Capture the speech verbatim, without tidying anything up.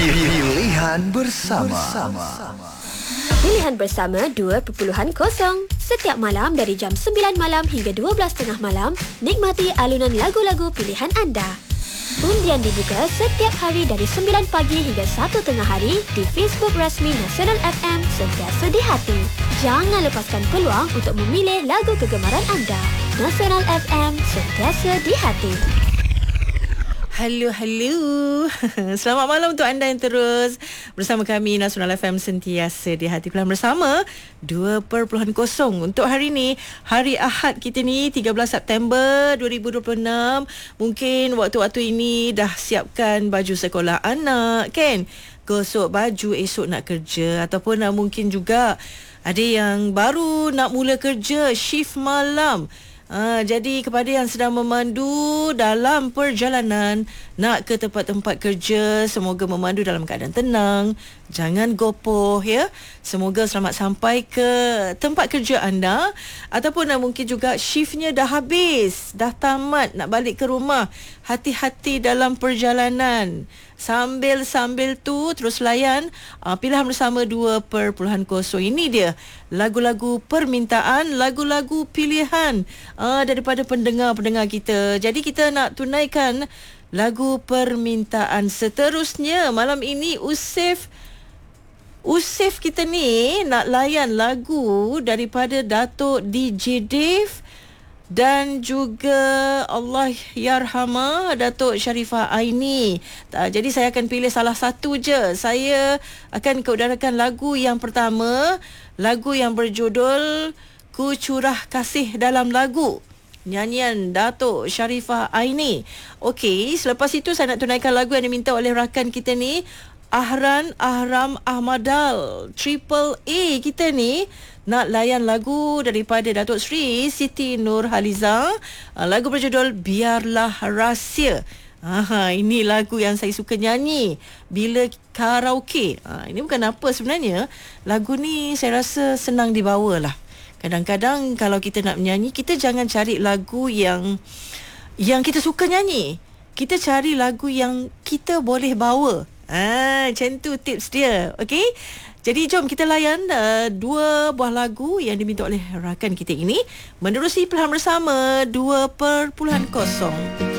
Pilihan bersama. Pilihan bersama dua perpuluhan kosong. Setiap malam dari jam sembilan malam hingga dua belas tiga puluh malam, nikmati alunan lagu-lagu pilihan anda. Undian dibuka setiap hari dari sembilan pagi hingga satu tengah hari di Facebook rasmi Nasional F M Sentiasa di Hati. Jangan lepaskan peluang untuk memilih lagu kegemaran anda. Nasional F M Sentiasa di Hati. Halo, halo. Selamat malam untuk anda yang terus bersama kami Nasional F M Sentiasa di Hati. Pilihan bersama dua perpuluhan kosong untuk hari ni, hari Ahad kita ni, tiga belas September dua ribu dua puluh enam. Mungkin waktu-waktu ini dah siapkan baju sekolah anak, kan? Gosok baju esok nak kerja. Ataupun uh, mungkin juga ada yang baru nak mula kerja, shift malam. Ha, jadi kepada yang sedang memandu dalam perjalanan nak ke tempat-tempat kerja, semoga memandu dalam keadaan tenang, jangan gopoh ya. Semoga selamat sampai ke tempat kerja anda. Ataupun uh, mungkin juga shiftnya dah habis, dah tamat, nak balik ke rumah. Hati-hati dalam perjalanan. Sambil-sambil tu terus layan uh, pilihan bersama dua perpuluhan kosong. Ini dia lagu-lagu permintaan, lagu-lagu pilihan uh, daripada pendengar-pendengar kita. Jadi kita nak tunaikan lagu permintaan seterusnya. Malam ini Usif Usif kita ni nak layan lagu daripada Datuk D J Dave dan juga Allah Yarhamah Datuk Sharifah Aini. Jadi saya akan pilih salah satu je. Saya akan keudarakan lagu yang pertama, lagu yang berjudul Ku Curah Kasih Dalam Lagu, nyanyian Datuk Sharifah Aini. Okey, selepas itu saya nak tunaikan lagu yang diminta oleh rakan kita ni, Ahran Ahram Ahmadal. Triple A kita ni nak layan lagu daripada Datuk Sri Siti Nurhaliza. Lagu berjudul Biarlah Rahsia. Aha, ini lagu yang saya suka nyanyi bila karaoke. Ha, ini bukan apa sebenarnya. Lagu ni saya rasa senang dibawa lah. Kadang-kadang kalau kita nak menyanyi, kita jangan cari lagu yang yang kita suka nyanyi. Kita cari lagu yang kita boleh bawa. Ah, macam tu tips dia. Okey. Jadi jom kita layan uh, dua buah lagu yang diminta oleh rakan kita ini menerusi pilihan bersama dua perpuluhan kosong.